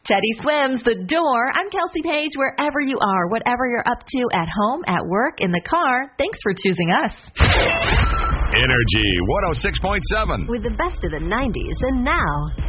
Teddy Swims, The Door. I'm Kelsey Page. Wherever you are, whatever you're up to, at home, at work, in the car, thanks for choosing us. Energy 106.7. With the best of the 90s and now.